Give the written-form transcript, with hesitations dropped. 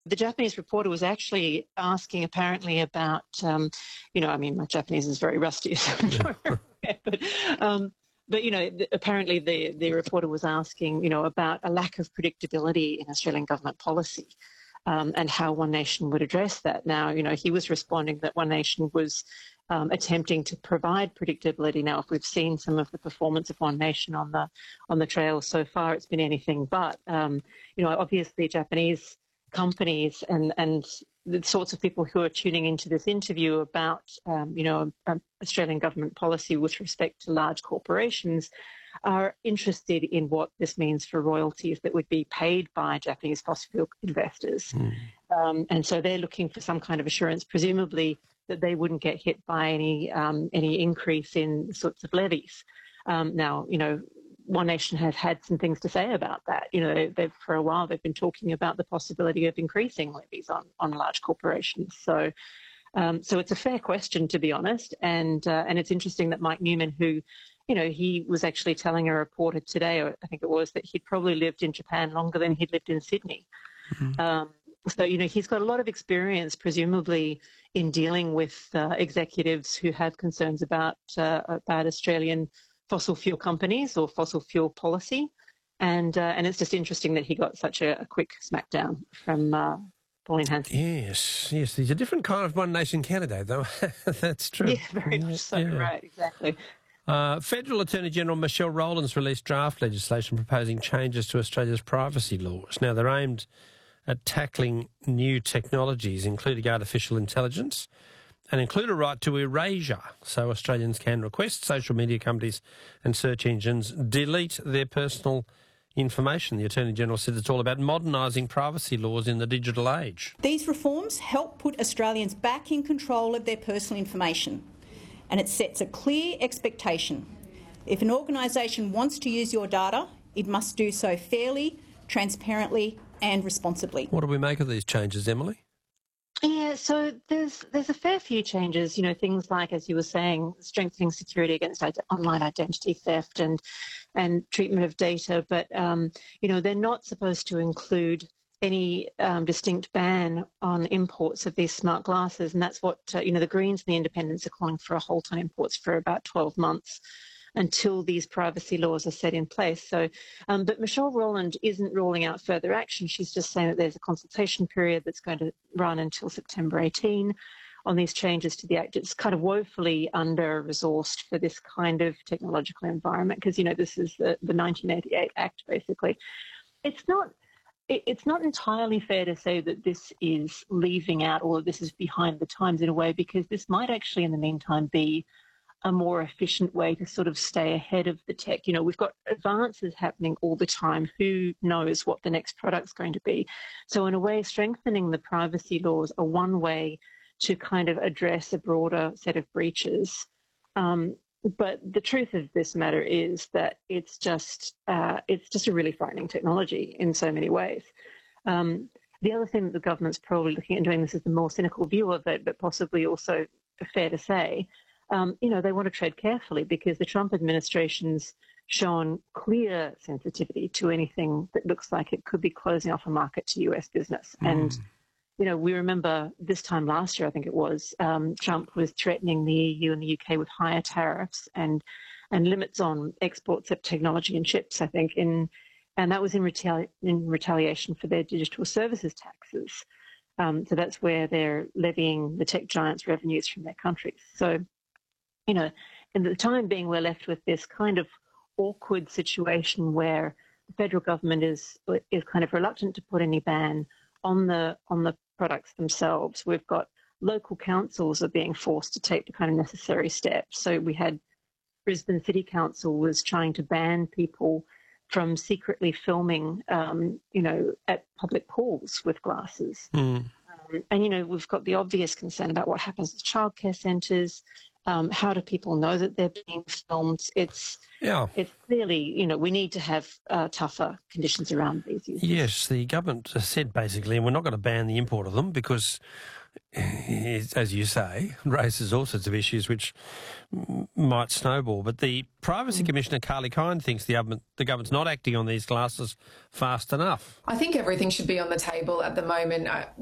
The Japanese reporter was actually asking apparently about, my Japanese is very rusty, so I'm not but apparently the reporter was asking, about a lack of predictability in Australian government policy, and how One Nation would address that. Now, he was responding that One Nation was attempting to provide predictability. Now, if we've seen some of the performance of One Nation on the trail so far, it's been anything but. Obviously, Japanese companies and the sorts of people who are tuning into this interview about, Australian government policy with respect to large corporations are interested in what this means for royalties that would be paid by Japanese fossil fuel investors. And so they're looking for some kind of assurance, presumably that they wouldn't get hit by any increase in sorts of levies. Now, One Nation have had some things to say about that. They've for a while they've been talking about the possibility of increasing levies on large corporations. So it's a fair question, to be honest, and it's interesting that Mike Newman, who, he was actually telling a reporter today, or I think it was, that he'd probably lived in Japan longer than he'd lived in Sydney. So, he's got a lot of experience, presumably, in dealing with executives who have concerns about Australian fossil fuel companies or fossil fuel policy. And it's just interesting that he got such a quick smackdown from Pauline Hanson. Yes, he's a different kind of One Nation candidate, though. That's true. Yeah, very much so, yeah. Right, exactly. Federal Attorney General Michelle Rowland's released draft legislation proposing changes to Australia's privacy laws. Now, they're aimed at tackling new technologies, including artificial intelligence, and include a right to erasure, so Australians can request social media companies and search engines delete their personal information. The Attorney-General said it's all about modernising privacy laws in the digital age. These reforms help put Australians back in control of their personal information, and it sets a clear expectation. If an organisation wants to use your data, it must do so fairly, transparently and responsibly. What do we make of these changes, Emily? Yeah, so there's a fair few changes, things like, as you were saying, strengthening security against online identity theft and treatment of data, but, they're not supposed to include any distinct ban on imports of these smart glasses, and that's what, the Greens and the Independents are calling for a halt on imports for about 12 months until these privacy laws are set in place. So, but Michelle Rowland isn't ruling out further action. She's just saying that there's a consultation period that's going to run until September 18 on these changes to the Act. It's kind of woefully under-resourced for this kind of technological environment because, this is the 1988 Act, basically. It's not entirely fair to say that this is leaving out or this is behind the times in a way, because this might actually, in the meantime, be a more efficient way to sort of stay ahead of the tech. We've got advances happening all the time. Who knows what the next product's going to be? So in a way, strengthening the privacy laws are one way to kind of address a broader set of breaches. But the truth of this matter is that it's just a really frightening technology in so many ways. The other thing that the government's probably looking at doing, this is the more cynical view of it, but possibly also fair to say, they want to tread carefully because the Trump administration's shown clear sensitivity to anything that looks like it could be closing off a market to US business. And, we remember this time last year, I think it was, Trump was threatening the EU and the UK with higher tariffs and limits on exports of technology and chips, I think, and that was in retaliation for their digital services taxes. So that's where they're levying the tech giants' revenues from their countries. So, in the time being, we're left with this kind of awkward situation where the federal government is kind of reluctant to put any ban on the products themselves. We've got local councils are being forced to take the kind of necessary steps. So we had Brisbane City Council was trying to ban people from secretly filming, at public pools with glasses. And, we've got the obvious concern about what happens to childcare centres How do people know that they're being filmed? It's clearly, we need to have tougher conditions around these users. Yes, the government has said basically, and we're not going to ban the import of them because, as you say, raises all sorts of issues which might snowball. But the Privacy Commissioner, Carly Kind, thinks the government's not acting on these glasses fast enough. I think everything should be on the table at the moment.